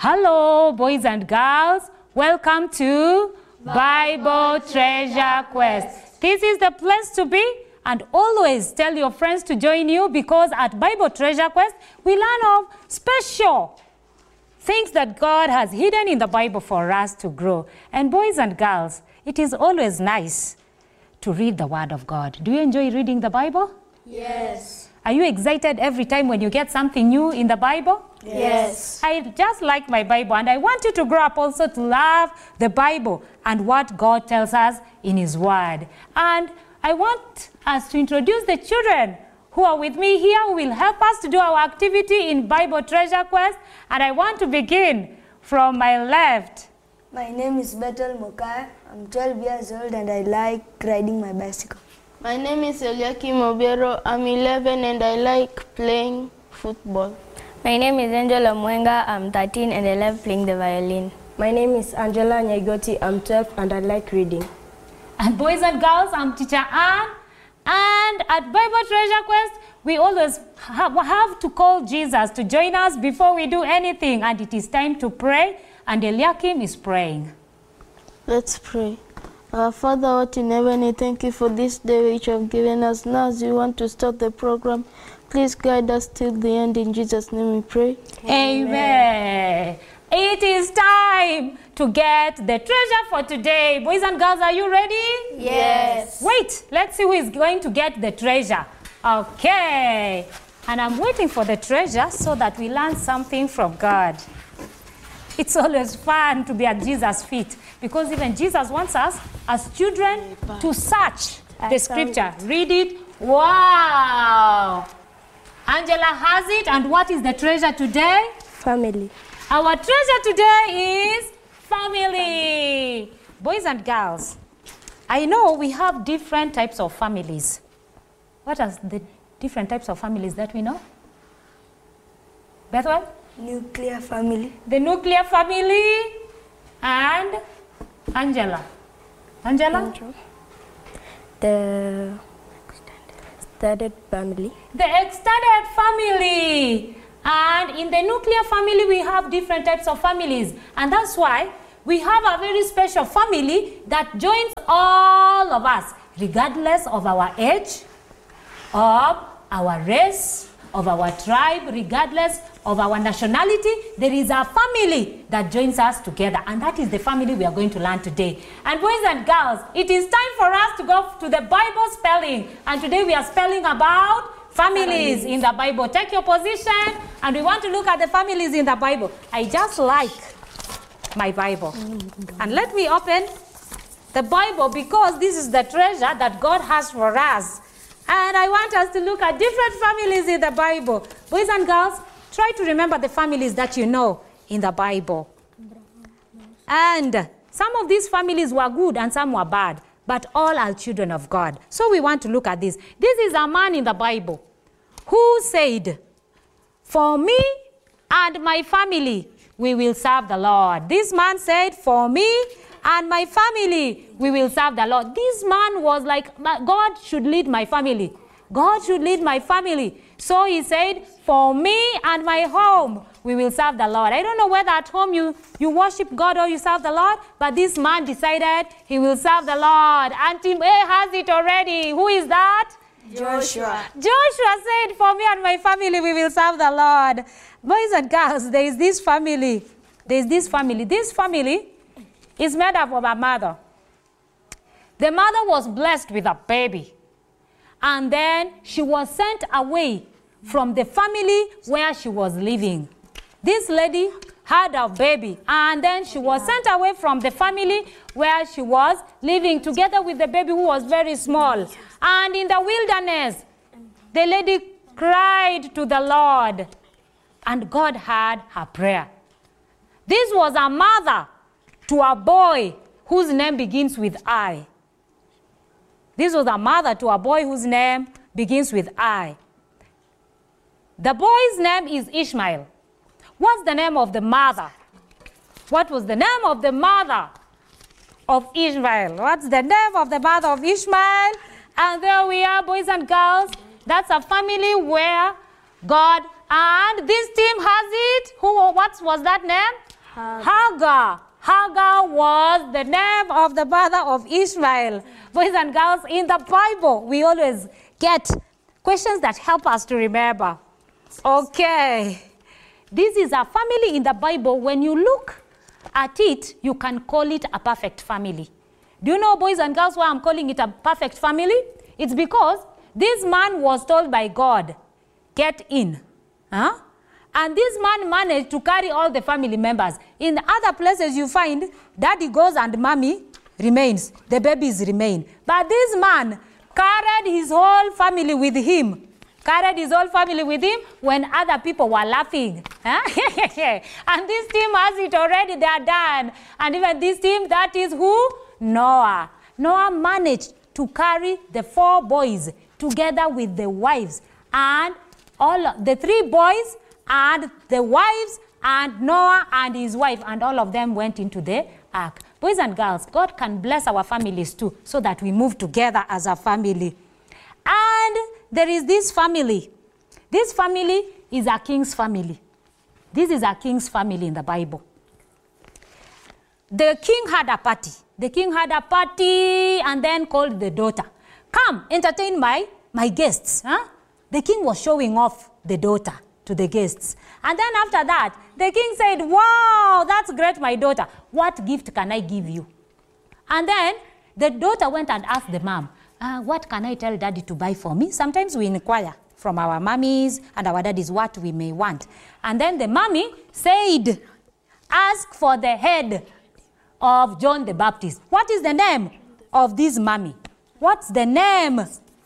Hello, boys and girls. Welcome to Bible Treasure Quest. This is the place to be, and always tell your friends to join you, because at Bible Treasure Quest, we learn of special things that God has hidden in the Bible for us to grow. And boys and girls, it is always nice to read the Word of God. Do you enjoy reading the Bible? Yes. Are you excited every time when you get something new in the Bible? Yes. I just like my Bible, and I want you to grow up also to love the Bible and what God tells us in His Word. And I want us to introduce the children who are with me here, who will help us to do our activity in Bible Treasure Quest. And I want to begin from my left. My name is Bethel Mokai. I'm 12 years old and I like riding my bicycle. My name is Eliakim Obiero. I'm 11 and I like playing football. My name is Angela Mwenga. I'm 13 and I love playing the violin. My name is Angela Nyaigoti. I'm 12 and I like reading. And boys and girls, I'm Teacher Anne. And at Bible Treasure Quest, we always have to call Jesus to join us before we do anything. And it is time to pray. And Eliakim is praying. Let's pray. Our Father, who art in heaven, we thank you for this day which you have given us. Now as we want to start the program, please guide us till the end. In Jesus' name we pray. Amen. It is time to get the treasure for today. Boys and girls, are you ready? Yes. Wait, let's see who is going to get the treasure. Okay. And I'm waiting for the treasure so that we learn something from God. It's always fun to be at Jesus' feet, because even Jesus wants us as children to search the scripture, read it. Wow! Angela has it, and what is the treasure today? Family. Our treasure today is family. Boys and girls, I know we have different types of families. What are the different types of families that we know? Bethel? Nuclear family. The nuclear family. And Angela. Angela? The extended family. The extended family. And in the nuclear family, we have different types of families. And that's why we have a very special family that joins all of us, regardless of our age, of our race, of our tribe, regardless of our nationality. There is a family that joins us together, and that is the family we are going to learn today. And boys and girls, it is time for us to go to the Bible spelling. And today we are spelling about families in the Bible. Take your position, and we want to look at the families in the Bible. I just like my Bible. And let me open the Bible, because this is the treasure that God has for us. And I want us to look at different families in the Bible. Boys and girls, try to remember the families that you know in the Bible. And some of these families were good and some were bad, but all are children of God. So we want to look at this. This is a man in the Bible who said, "For me and my family, we will serve the Lord." This man said, "For me and my family, we will serve the Lord." This man was like, God should lead my family. God should lead my family. So he said, "For me and my home, we will serve the Lord." I don't know whether at home you worship God or you serve the Lord, but this man decided he will serve the Lord. And Team A has it already. Who is that? Joshua. Joshua said, "For me and my family, we will serve the Lord." Boys and girls, there is this family. There is this family. This family is made up of a mother. The mother was blessed with a baby. And then she was sent away from the family where she was living. This lady had a baby, and then she was sent away from the family where she was living together with the baby, who was very small. And in the wilderness, the lady cried to the Lord, and God heard her prayer. This was a mother to a boy whose name begins with I. This was a mother to a boy whose name begins with I. The boy's name is Ishmael. What's the name of the mother? What was the name of the mother of Ishmael? What's the name of the mother of Ishmael? And there we are, boys and girls. That's a family where God, and this team has it. What was that name? Hagar. Hagar was the name of the mother of Ishmael. Boys and girls, in the Bible, we always get questions that help us to remember. Okay. This is a family in the Bible. When you look at it, you can call it a perfect family. Do you know, boys and girls, why I'm calling it a perfect family? It's because this man was told by God, get in. Huh? And this man managed to carry all the family members. In other places you find, daddy goes and mommy remains. The babies remain. But this man carried his whole family with him. Carried his whole family with him when other people were laughing. Huh? And this team has it already, they are done. And even this team, that is who? Noah. Noah managed to carry the 4 boys together with the wives. And all the 3 boys and the wives and Noah and his wife, and all of them went into the ark. Boys and girls, God can bless our families too, so that we move together as a family. And there is this family. This family is a king's family. This is a king's family in the Bible. The king had a party. The king had a party and then called the daughter. Come, entertain my guests. Huh? The king was showing off the daughter to the guests. And then after that, the king said, wow, that's great, my daughter. What gift can I give you? And then the daughter went and asked the mom, what can I tell daddy to buy for me? Sometimes we inquire from our mommies and our daddies what we may want. And then the mommy said, ask for the head of John the Baptist. What is the name of this mommy? What's the name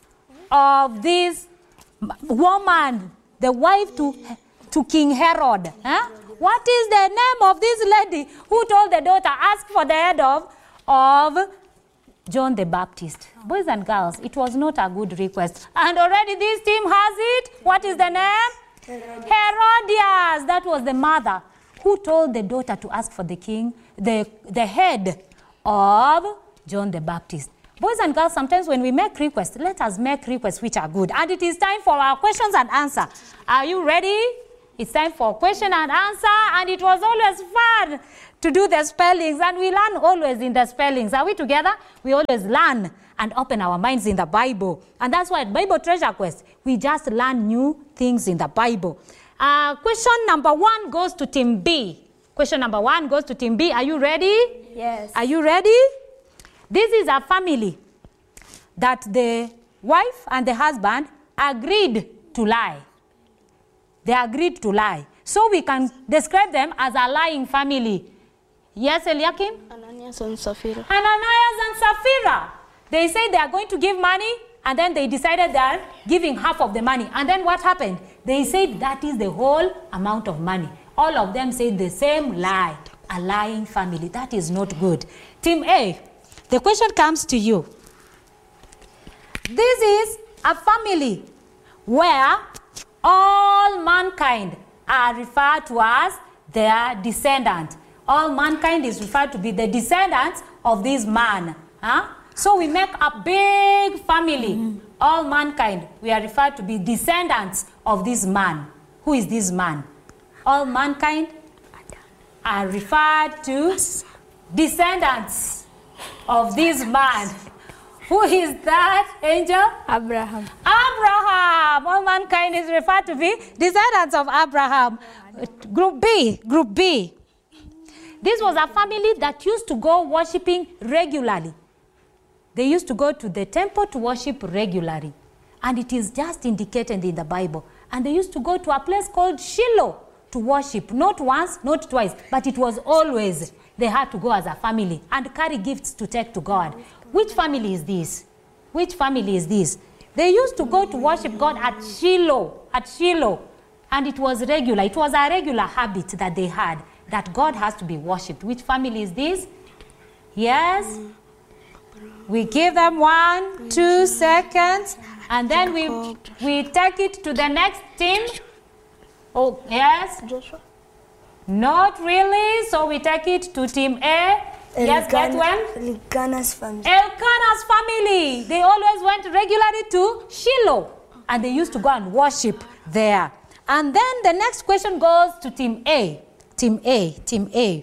of this woman, the wife to King Herod? Huh? What is the name of this lady who told the daughter, ask for the head of John the Baptist? Boys and girls, it was not a good request. And already this team has it. What is the name? Herodias. That was the mother who told the daughter to ask for the king, the head of John the Baptist. Boys and girls, sometimes when we make requests, let us make requests which are good. And it is time for our questions and answer. Are you ready? It's time for question and answer. And it was always fun to do the spellings. And we learn always in the spellings. Are we together? We always learn and open our minds in the Bible. And that's why at Bible Treasure Quest, we just learn new things in the Bible. Question number 1 goes to Team B. Question number 1 goes to Team B. Are you ready? Yes. Are you ready? This is a family that the wife and the husband agreed to lie. They agreed to lie. So we can describe them as a lying family. Yes, Eliakim? Ananias and Sapphira. Ananias and Sapphira. They say they are going to give money, and then they decided they are giving half of the money. And then what happened? They said that is the whole amount of money. All of them said the same lie. A lying family. That is not good. Team A, the question comes to you. This is a family where all mankind are referred to as their descendant. All mankind is referred to be the descendants of this man. Huh? So we make a big family. All mankind, we are referred to be descendants of this man. Who is this man? All mankind are referred to descendants of this man. Who is that, Angel? Abraham. Abraham. All mankind is referred to be descendants of Abraham. Group B. Group B. This was a family that used to go worshiping regularly. They used to go to the temple to worship regularly. And it is just indicated in the Bible. And they used to go to a place called Shiloh to worship. Not once, not twice, but it was always. They had to go as a family and carry gifts to take to God. Which family is this? Which family is this? They used to go to worship God at Shiloh. At Shiloh. And it was regular. It was a regular habit that they had, that God has to be worshipped. Which family is this? Yes? We give them 1, 2 seconds, and then we take it to the next team. Oh, yes? Joshua? Not really, so we take it to Team A. Yes, get one? Elkanah's family. Elkanah's family. They always went regularly to Shiloh, and they used to go and worship there. And then the next question goes to Team A. Team A, Team A.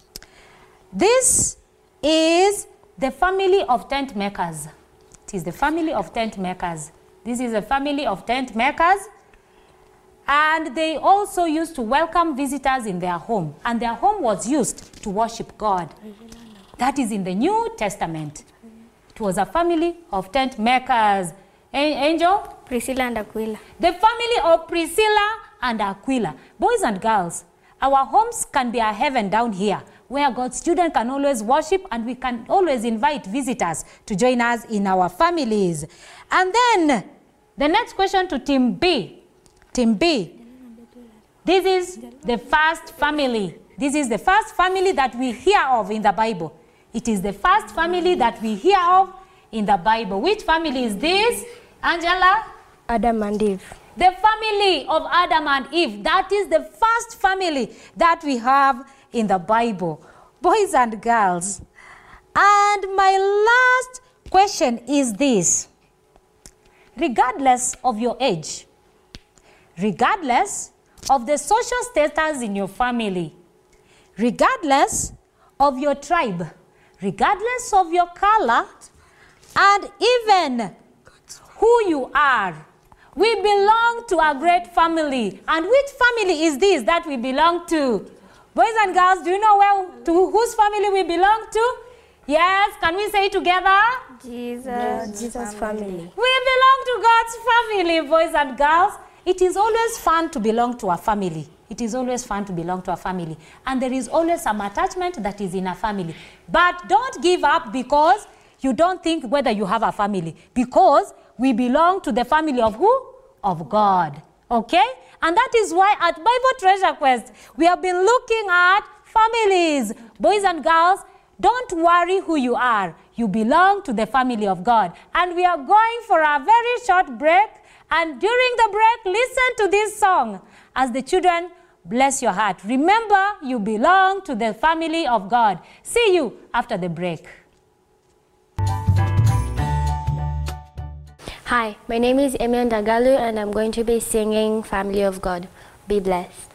This is the family of tent makers. It is the family of tent makers. This is a family of tent makers. And they also used to welcome visitors in their home. And their home was used to worship God. That is in the New Testament. It was a family of tent makers. Angel? Priscilla and Aquila. The family of Priscilla and Aquila. Boys and girls, our homes can be a heaven down here, where God's children can always worship, and we can always invite visitors to join us in our families. And then the next question to Team B. Team B. This is the first family. This is the first family that we hear of in the Bible. It is the first family that we hear of in the Bible. Which family is this, Angela? Adam and Eve. The family of Adam and Eve. That is the first family that we have in the Bible. Boys and girls. And my last question is this. Regardless of your age, regardless of the social status in your family, regardless of your tribe, regardless of your color, and even who you are, we belong to a great family. And which family is this that we belong to? Boys and girls, do you know to whose family we belong to? Yes, can we say it together? Jesus' family. We belong to God's family, boys and girls. It is always fun to belong to a family. It is always fun to belong to a family. And there is always some attachment that is in a family. But don't give up because you don't think whether you have a family. Because we belong to the family of who? Of God. Okay? And that is why at Bible Treasure Quest, we have been looking at families. Boys and girls, don't worry who you are. You belong to the family of God. And we are going for a very short break. And during the break, listen to this song as the children bless your heart. Remember, you belong to the family of God. See you after the break. Hi, my name is Emion Dagalu and I'm going to be singing Family of God. Be blessed.